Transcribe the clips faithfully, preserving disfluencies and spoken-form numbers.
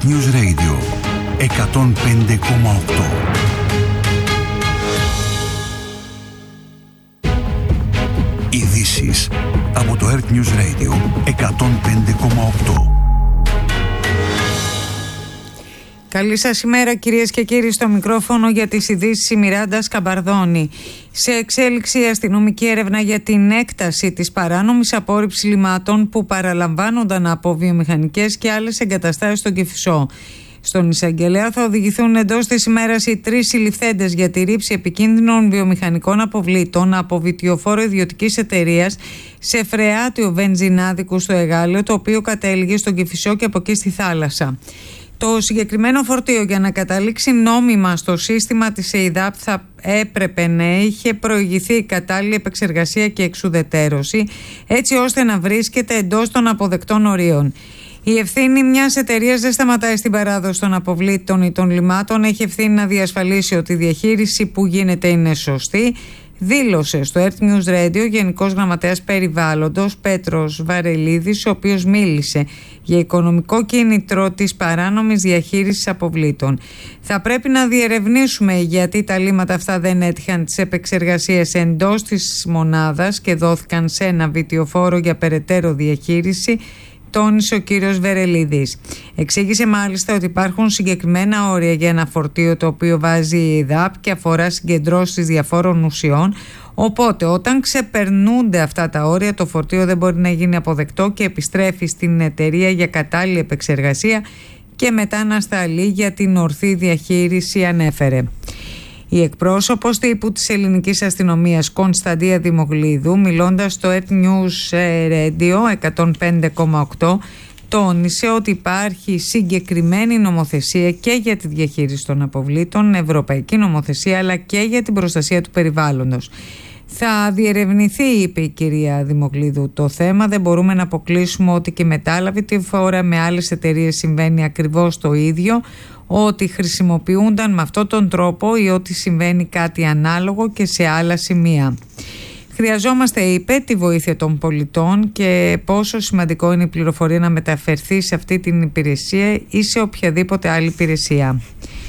Earth News Radio εκατόν πέντε κόμμα οκτώ. Ειδήσεις από το Earth News Radio εκατόν πέντε κόμμα οκτώ. Καλή σας ημέρα κυρίες και κύριοι, στο μικρόφωνο για τις ειδήσεις η Μιράντα Σκαμπαρδόνη. Σε εξέλιξη η αστυνομική έρευνα για την έκταση της παράνομης απόρριψης λιμάτων που παραλαμβάνονταν από βιομηχανικές και άλλες εγκαταστάσεις στον Κηφισό. Στον εισαγγελέα θα οδηγηθούν εντός της ημέρας οι τρεις συλληφθέντες για τη ρήψη επικίνδυνων βιομηχανικών αποβλήτων από βιτιοφόρο ιδιωτικής εταιρείας σε φρεάτιο βενζινάδικου στο Εγάλεο, το οποίο κατέληγε στον Κηφισό και από εκεί στη θάλασσα. Το συγκεκριμένο φορτίο, για να καταλήξει νόμιμα στο σύστημα της ΕΙΔΑΠ, θα έπρεπε να είχε προηγηθεί κατάλληλη επεξεργασία και εξουδετέρωση, έτσι ώστε να βρίσκεται εντός των αποδεκτών ορίων. Η ευθύνη μιας εταιρείας δεν σταματάει στην παράδοση των αποβλήτων ή των λιμάτων. Έχει ευθύνη να διασφαλίσει ότι η διαχείριση που γίνεται είναι σωστή, δήλωσε στο Earth News Radio Γενικός Γραμματέας Περιβάλλοντος Πέτρος Βαρελίδης, ο οποίος μίλησε για οικονομικό κίνητρο της παράνομης διαχείρισης αποβλήτων. Θα πρέπει να διερευνήσουμε γιατί τα λίματα αυτά δεν έτυχαν τις επεξεργασίες εντός της μονάδας και δόθηκαν σε ένα βιτιοφόρο για περαιτέρω διαχείριση, τόνισε ο κύριος Βερελίδης. Εξήγησε μάλιστα ότι υπάρχουν συγκεκριμένα όρια για ένα φορτίο το οποίο βάζει η ΕΙΔΑΠ και αφορά συγκεντρώσεις διαφόρων ουσιών, οπότε όταν ξεπερνούνται αυτά τα όρια το φορτίο δεν μπορεί να γίνει αποδεκτό και επιστρέφει στην εταιρεία για κατάλληλη επεξεργασία και μετά να σταλεί για την ορθή διαχείριση, ανέφερε. Η εκπρόσωπος τύπου της ελληνικής αστυνομίας Κωνσταντία Δημογλίδου, μιλώντας στο Earth News Radio εκατόν πέντε κόμμα οκτώ, τόνισε ότι υπάρχει συγκεκριμένη νομοθεσία και για τη διαχείριση των αποβλήτων, ευρωπαϊκή νομοθεσία, αλλά και για την προστασία του περιβάλλοντος. Θα διερευνηθεί, είπε η κυρία Δημογλίδου, το θέμα. Δεν μπορούμε να αποκλείσουμε ότι και μετάλαβη τη φορά με άλλες εταιρείες συμβαίνει ακριβώς το ίδιο, ότι χρησιμοποιούνταν με αυτόν τον τρόπο ή ότι συμβαίνει κάτι ανάλογο και σε άλλα σημεία. Χρειαζόμαστε, είπε, τη βοήθεια των πολιτών και πόσο σημαντικό είναι η πληροφορία να μεταφερθεί σε αυτή την υπηρεσία ή σε οποιαδήποτε άλλη υπηρεσία.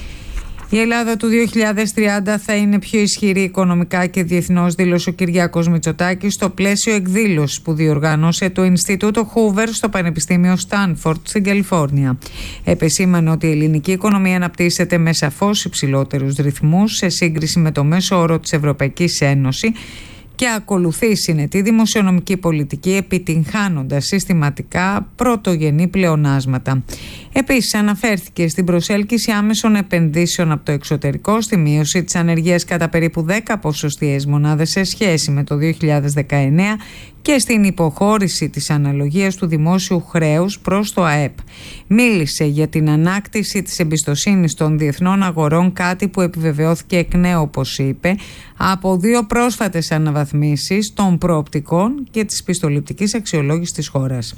Η Ελλάδα του δύο χιλιάδες τριάντα θα είναι πιο ισχυρή οικονομικά και διεθνώς, δήλωσε ο Κυριάκος Μητσοτάκης στο πλαίσιο εκδήλωσης που διοργάνωσε το Ινστιτούτο Hoover στο Πανεπιστήμιο Στάνφορντ στην Καλιφόρνια. Επεσήμανε ότι η ελληνική οικονομία αναπτύσσεται με σαφώς υψηλότερους ρυθμούς σε σύγκριση με το μέσο όρο της Ευρωπαϊκής Ένωσης και ακολουθεί συνετή δημοσιονομική πολιτική, επιτυγχάνοντας συστηματικά πρωτογενή πλεονάσματα. Επίσης αναφέρθηκε στην προσέλκυση άμεσων επενδύσεων από το εξωτερικό, στη μείωση της ανεργίας κατά περίπου δέκα ποσοστιαίες μονάδες σε σχέση με το δύο χιλιάδες δεκαεννέα και στην υποχώρηση της αναλογίας του δημόσιου χρέους προς το ΑΕΠ. Μίλησε για την ανάκτηση της εμπιστοσύνης των διεθνών αγορών, κάτι που επιβεβαιώθηκε εκ νέου, όπως είπε, από δύο πρόσφατες αναβαθμίσεις των προοπτικών και της πιστοληπτικής αξιολόγησης της χώρας.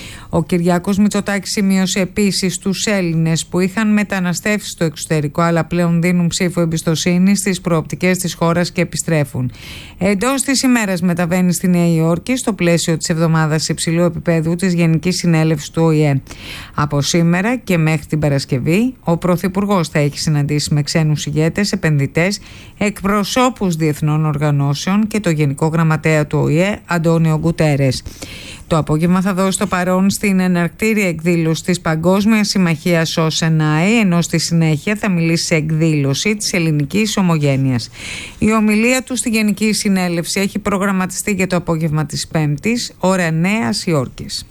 Ο Κυριάκος Μητσοτάκης σημείωσε επίσης τους Έλληνες που είχαν μεταναστεύσει στο εξωτερικό αλλά πλέον δίνουν ψήφο εμπιστοσύνη στις προοπτικές της χώρας και επιστρέφουν. Εντός της ημέρας μεταβαίνει στη Νέα Υόρκη στο πλαίσιο της εβδομάδας υψηλού επίπεδου της Γενικής Συνέλευσης του Ο Η Ε. Από σήμερα και μέχρι την Παρασκευή, ο Πρωθυπουργός θα έχει συναντήσει με ξένους ηγέτες, επενδυτές, εκπροσώπους διεθνών οργανώσεων και το Γενικό Γραμματέα του Ο Η Ε, Αντώνιο Γκουτέρες. Το απόγευμα θα δώσει το παρόν στην εναρκτήρια εκδήλωση της Παγκόσμιας Συμμαχίας ΟΣΕΝΑΗ, ενώ στη συνέχεια θα μιλήσει σε εκδήλωση της Ελληνικής Ομογένειας. Η ομιλία του στη Γενική Συνέλευση έχει προγραμματιστεί για το απόγευμα της Πέμπτης, ώρα Νέας Υόρκης.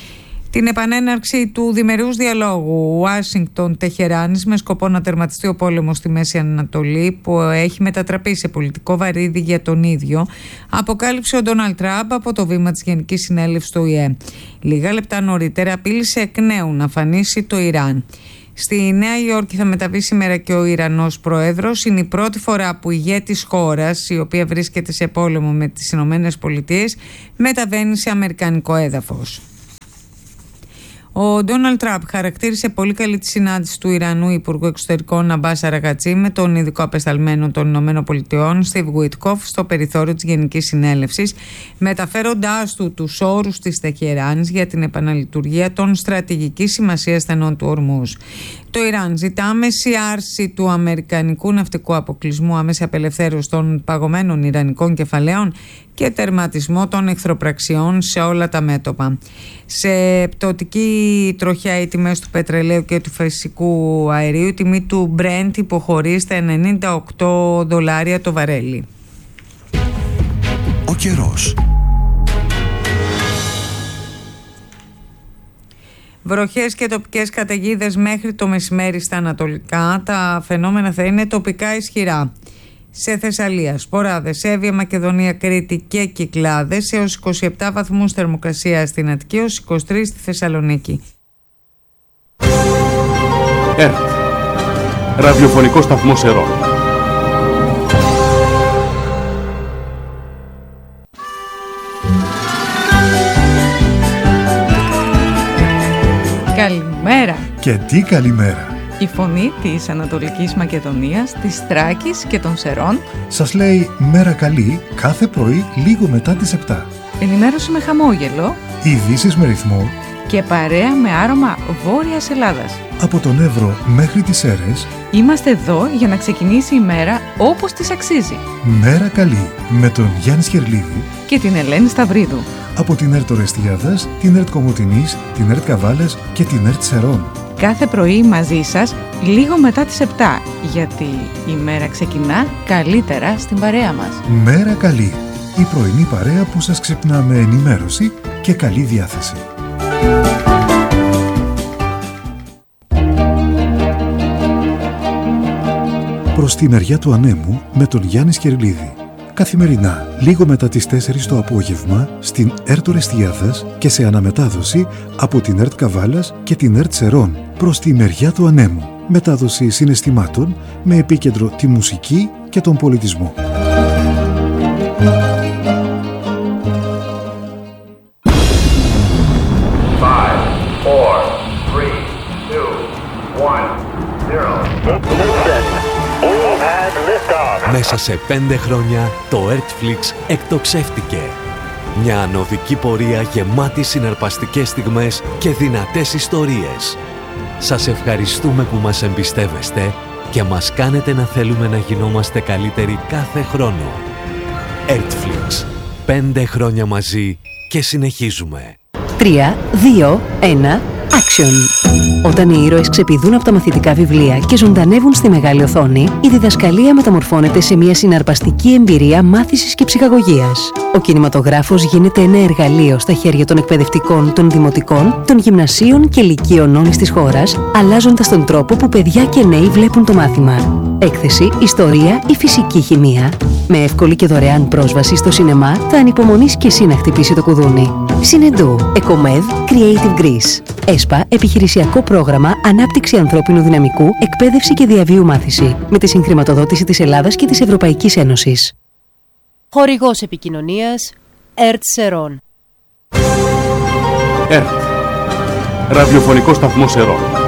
Την επανέναρξη του διμερούς διαλόγου Ουάσιγκτον-Τεχεράνης με σκοπό να τερματιστεί ο πόλεμος στη Μέση Ανατολή, που έχει μετατραπεί σε πολιτικό βαρύδι για τον ίδιο, αποκάλυψε ο Ντόναλντ Τραμπ από το βήμα της Γενικής Συνέλευσης του Ο Η Ε. Λίγα λεπτά νωρίτερα απείλησε εκ νέου να φανίσει το Ιράν. Στη Νέα Υόρκη θα μεταβεί σήμερα και ο Ιρανός πρόεδρος. Είναι η πρώτη φορά που ηγέτης χώρας, η οποία βρίσκεται σε πόλεμο με τις Ηνωμένες Πολιτείες, μεταβαίνει σε αμερικανικό έδαφος. Ο Ντόναλντ Τραμπ χαρακτήρισε πολύ καλή τη συνάντηση του Ιρανού Υπουργού Εξωτερικών Αμπάς Αραγκατσί με τον ειδικό απεσταλμένο των Ηνωμένων Πολιτειών Στιβ Γουίτκοφ στο περιθώριο της Γενικής Συνέλευσης, μεταφέροντάς του τους όρους της Τεχεράνης για την επαναλειτουργία των στρατηγικής σημασίας στενών του Ορμούζ. Το Ιράν ζητά άμεση άρση του αμερικανικού ναυτικού αποκλεισμού, άμεση απελευθέρωση των παγωμένων ιρανικών κεφαλαίων και τερματισμό των εχθροπραξιών σε όλα τα μέτωπα. Σε πτωτική τροχιά οι τιμές του πετρελαίου και του φυσικού αερίου, η τιμή του Brent υποχωρεί στα ενενήντα οκτώ δολάρια το βαρέλι. Ο καιρός. Βροχές και τοπικές καταιγίδες μέχρι το μεσημέρι στα ανατολικά. Τα φαινόμενα θα είναι τοπικά ισχυρά. Σε Θεσσαλία, Σποράδες, Εύβοια, Μακεδονία, Κρήτη και Κυκλάδες έως είκοσι επτά βαθμούς θερμοκρασία στην Αττική, έως είκοσι τρεις στη Θεσσαλονίκη. ΕΡΤ, ραδιοφωνικό σταθμό Σερών. Καλημέρα. Και τι καλημέρα. Η φωνή της Ανατολικής Μακεδονίας, της Θράκης και των Σερών σας λέει μέρα καλή κάθε πρωί λίγο μετά τις επτά. Ενημέρωση με χαμόγελο, ειδήσεις με ρυθμό και παρέα με άρωμα Βόρειας Ελλάδας. Από τον Εύρο μέχρι τις Σέρρες είμαστε εδώ για να ξεκινήσει η μέρα όπως της αξίζει. Μέρα καλή με τον Γιάννη Σκερλίδη και την Ελένη Σταυρίδου. Από την ΕΡΤ Ορεστιάδας, την ΕΡΤ Κομοτηνής, την ΕΡΤ Καβάλας και την ΕΡΤ Σερών. Κάθε πρωί μαζί σας λίγο μετά τις επτά, γιατί η μέρα ξεκινά καλύτερα στην παρέα μας. Μέρα καλή, η πρωινή παρέα που σας ξυπνά με ενημέρωση και καλή διάθεση. Προς τη μεριά του ανέμου με τον Γιάννη Σκερλίδη. Καθημερινά, λίγο μετά τις τέσσερις το απόγευμα, στην ΕΡΤ Ορεστιάδας και σε αναμετάδοση από την ΕΡΤ Καβάλας και την ΕΡΤ Σερών. Προς τη μεριά του ανέμου. Μετάδοση συναισθημάτων με επίκεντρο τη μουσική και τον πολιτισμό. Μέσα σε πέντε χρόνια το Earthflix εκτοξεύτηκε. Μια ανωδική πορεία γεμάτη συναρπαστικές στιγμές και δυνατές ιστορίες. Σας ευχαριστούμε που μας εμπιστεύεστε και μας κάνετε να θέλουμε να γινόμαστε καλύτεροι κάθε χρόνο. Earthflix. Πέντε χρόνια μαζί και συνεχίζουμε. Τρία, δύο, ένα... Action! Όταν οι ήρωες ξεπηδούν από τα μαθητικά βιβλία και ζωντανεύουν στη μεγάλη οθόνη, η διδασκαλία μεταμορφώνεται σε μια συναρπαστική εμπειρία μάθησης και ψυχαγωγίας. Ο κινηματογράφος γίνεται ένα εργαλείο στα χέρια των εκπαιδευτικών, των δημοτικών, των γυμνασίων και λυκείων όλης της χώρας, αλλάζοντας τον τρόπο που παιδιά και νέοι βλέπουν το μάθημα. Έκθεση, ιστορία ή φυσική χημεία. Με εύκολη και δωρεάν πρόσβαση στο σινεμά, θα ανυπομονείς και εσύ να χτυπήσει το κουδούνι. Συνεντού, Εκομεδ, Creative Greece. ΕΣΠΑ, επιχειρησιακό πρόγραμμα Ανάπτυξη ανθρώπινου δυναμικού, εκπαίδευση και διαβίου μάθηση. Με τη συγχρηματοδότηση της Ελλάδας και της Ευρωπαϊκής Ένωσης. Χορηγός επικοινωνίας ΕΡΤ Σερών. ΕΡΤ, ραδιοφωνικό σταθμό Σερών.